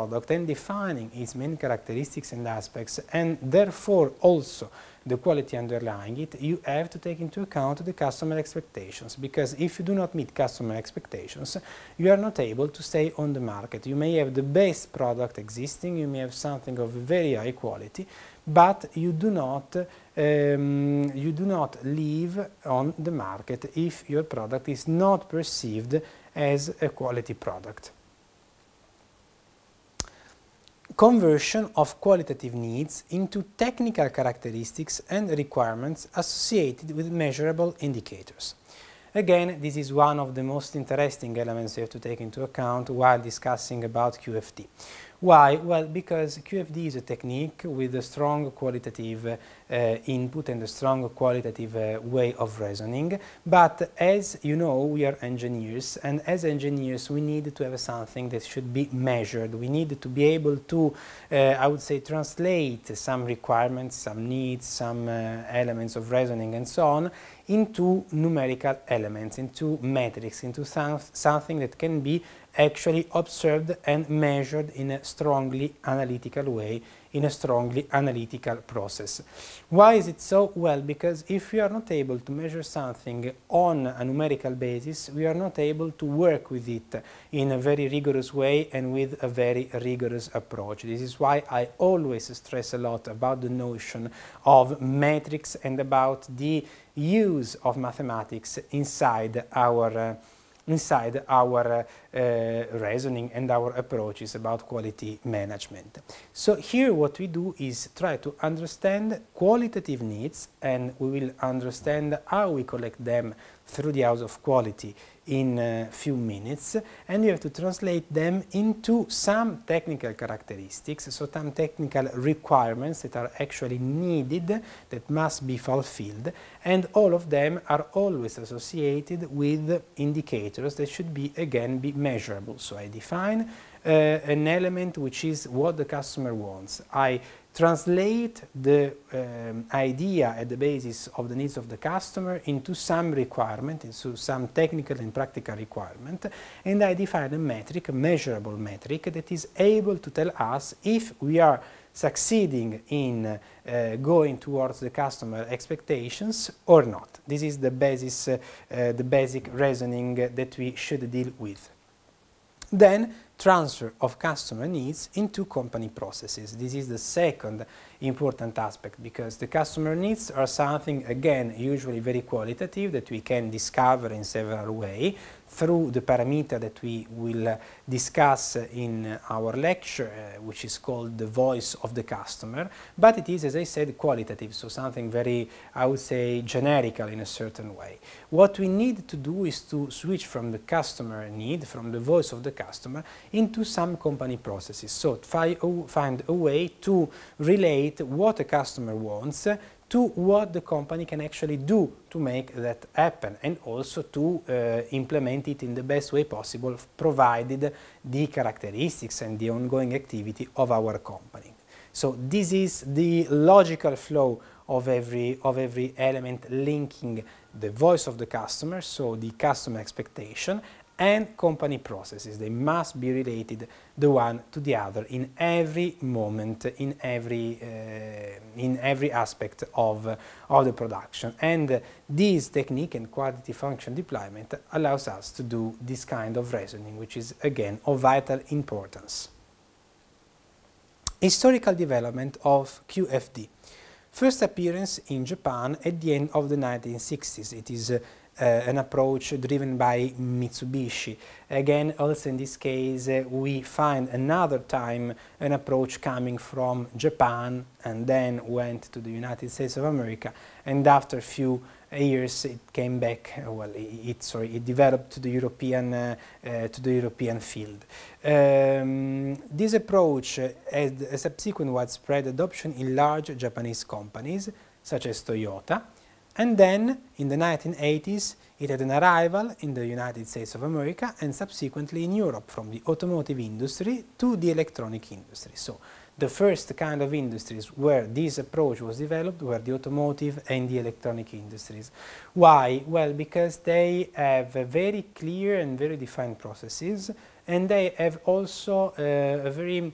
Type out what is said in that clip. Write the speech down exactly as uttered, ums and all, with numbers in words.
product and defining its main characteristics and aspects, and therefore also the quality underlying it, you have to take into account the customer expectations, because if you do not meet customer expectations, you are not able to stay on the market. You may have the best product existing, you may have something of very high quality, but you do not um, you do not live on the market if your product is not perceived as a quality product. Conversion of qualitative needs into technical characteristics and requirements associated with measurable indicators. Again, this is one of the most interesting elements you have to take into account while discussing about Q F D. Why? Well, because Q F D is a technique with a strong qualitative uh, input and a strong qualitative uh, way of reasoning, but as you know, we are engineers, and as engineers we need to have something that should be measured. We need to be able to, uh, I would say, translate some requirements, some needs, some uh, elements of reasoning and so on into numerical elements, into metrics, into some, something that can be actually observed and measured in a strongly analytical way, in a strongly analytical process. Why is it so? Well, because if we are not able to measure something on a numerical basis, we are not able to work with it in a very rigorous way and with a very rigorous approach. This is why I always stress a lot about the notion of metrics and about the use of mathematics inside our uh, inside our uh, uh, reasoning and our approaches about quality management. So here what we do is try to understand qualitative needs, and we will understand how we collect them through the house of quality in a few minutes, and you have to translate them into some technical characteristics, so some technical requirements that are actually needed, that must be fulfilled, and all of them are always associated with indicators that should be again be measurable. So I define uh, an element which is what the customer wants. I translate the um, idea at the basis of the needs of the customer into some requirement, into some technical and practical requirement, and I define a metric, a measurable metric, that is able to tell us if we are succeeding in uh, going towards the customer expectations or not. This is the basis, uh, uh, the basic reasoning that we should deal with. Then, transfer of customer needs into company processes. This is the second important aspect, because the customer needs are something, again, usually very qualitative, that we can discover in several ways through the parameter that we will uh, discuss in our lecture, uh, which is called the voice of the customer, but it is, as I said, qualitative, so something very, I would say, generical in a certain way. What we need to do is to switch from the customer need, from the voice of the customer, into some company processes. So fi find a way to relate what a customer wants to what the company can actually do to make that happen, and also to uh, implement it in the best way possible, provided the characteristics and the ongoing activity of our company. So this is the logical flow of every, of every element linking the voice of the customer, so the customer expectation, and company processes. They must be related the one to the other in every moment, in every, uh, in every aspect of, uh, of the production. And uh, this technique and quality function deployment allows us to do this kind of reasoning, which is again of vital importance. Historical development of Q F D. First appearance in Japan at the end of the nineteen sixties. It is uh, Uh, an approach driven by Mitsubishi. Again, also in this case, uh, we find another time an approach coming from Japan and then went to the United States of America, and after a few years it came back, uh, well, it, sorry, it developed to the European, uh, uh, to the European field. Um, this approach uh, had a subsequent widespread adoption in large Japanese companies, such as Toyota. And then, in the nineteen eighties, it had an arrival in the United States of America and subsequently in Europe, from the automotive industry to the electronic industry. So, the first kind of industries where this approach was developed were the automotive and the electronic industries. Why? Well, because they have very clear and very defined processes, and they have also uh, a very